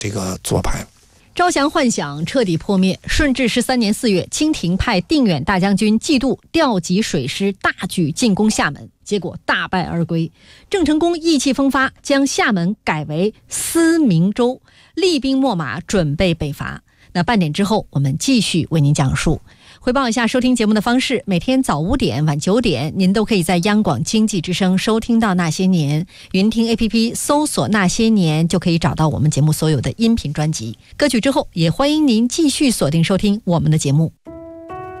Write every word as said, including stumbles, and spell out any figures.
这个做派。 招降幻想彻底破灭。顺治十三年四月，清廷派定远大将军季度调集水师，大举进攻厦门，结果大败而归。郑成功意气风发，将厦门改为思明州，厉兵秣马，准备北伐。那半点之后，我们继续为您讲述。回报一下收听节目的方式，每天早五点晚九点您都可以在央广经济之声收听到那些年，云听 A P P 搜索那些年就可以找到我们节目所有的音频专辑。歌曲之后，也欢迎您继续锁定收听我们的节目。